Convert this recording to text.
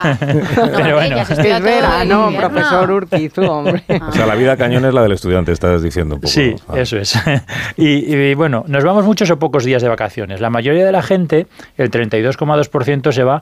Pero bueno. Es verano, profesor Urquizu, hombre. O sea, la vida cañón es la del estudiante, estás diciendo un poco. Sí, ¿no? eso es. Y bueno, nos vamos muchos o pocos días de vacaciones. La mayoría de la gente, el 32,2% se va